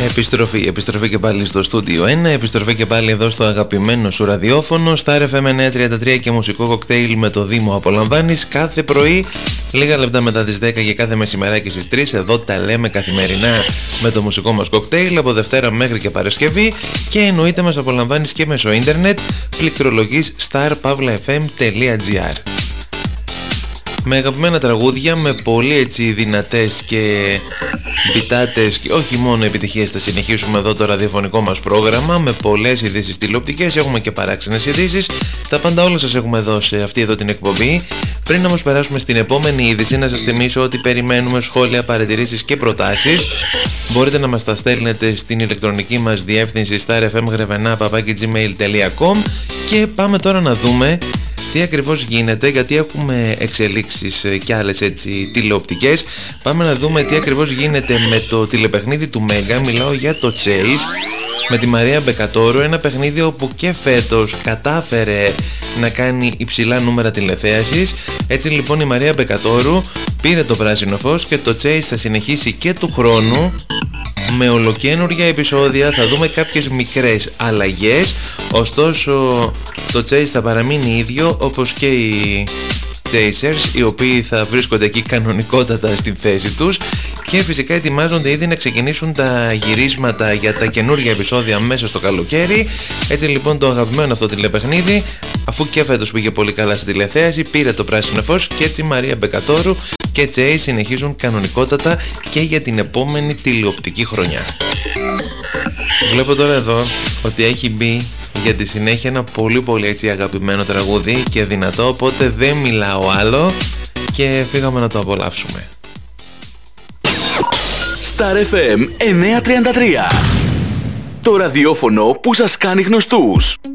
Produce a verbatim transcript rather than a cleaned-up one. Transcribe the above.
Επιστροφή, επιστροφή και πάλι στο στούντιο ένα, επιστροφή και πάλι εδώ στο αγαπημένο σου ραδιόφωνο, Star εφ εμ εννιακόσια τριάντα τρία και μουσικό κοκτέιλ με το Δήμο απολαμβάνεις κάθε πρωί, λίγα λεπτά μετά τις δέκα και κάθε μεσημεράκι στις τρεις. Εδώ τα λέμε καθημερινά με το μουσικό μας κοκτέιλ από Δευτέρα μέχρι και Παρασκευή και εννοείται μας απολαμβάνεις και μέσω ίντερνετ, πληκτρολογής star pavla f m τελεία g r. Με αγαπημένα τραγούδια, με πολύ έτσι δυνατές και μπιτάτες και όχι μόνο επιτυχίες θα συνεχίσουμε εδώ το ραδιοφωνικό μας πρόγραμμα με πολλές ειδήσεις τηλεοπτικές, έχουμε και παράξενες ειδήσεις, τα πάντα όλα σας έχουμε εδώ σε αυτή εδώ την εκπομπή. Πριν όμως περάσουμε στην επόμενη είδηση, να σας θυμίσω ότι περιμένουμε σχόλια, παρατηρήσεις και προτάσεις. Μπορείτε να μας τα στέλνετε στην ηλεκτρονική μας διεύθυνση star f m grevena παπάκι gmail τελεία com και πάμε τώρα να δούμε τι ακριβώς γίνεται, γιατί έχουμε εξελίξεις και άλλες έτσι τηλεοπτικές. Πάμε να δούμε τι ακριβώς γίνεται με το τηλεπαιχνίδι του Μέγκα. Μιλάω για το Chase με τη Μαρία Μπεκατόρου, ένα παιχνίδι όπου και φέτος κατάφερε να κάνει υψηλά νούμερα τηλεθέασης. Έτσι λοιπόν η Μαρία Μπεκατόρου πήρε το πράσινο φως και το Chase θα συνεχίσει και του χρόνου με ολοκαίνουργια επεισόδια. Θα δούμε κάποιες μικρές αλλαγές, ωστόσο το Chase θα παραμείνει ίδιο όπως και οι Chasers, οι οποίοι θα βρίσκονται εκεί κανονικότατα στην θέση τους και φυσικά ετοιμάζονται ήδη να ξεκινήσουν τα γυρίσματα για τα καινούργια επεισόδια μέσα στο καλοκαίρι. Έτσι λοιπόν το αγαπημένο αυτό τηλεπαιχνίδι, αφού και φέτος πήγε πολύ καλά στην τηλεθέαση, πήρε το πράσινο φως και έτσι Μαρία Μπεκατόρου και Chase συνεχίζουν κανονικότατα και για την επόμενη τηλεοπτική χρονιά. Βλέπω τώρα εδώ ότι έχει μπει για τη συνέχεια ένα πολύ πολύ έτσι αγαπημένο τραγούδι και δυνατό, οπότε δεν μιλάω άλλο και φύγαμε να το απολαύσουμε. Star εφ εμ εννιακόσια τριάντα τρία, το ραδιόφωνο που σας κάνει γνωστούς.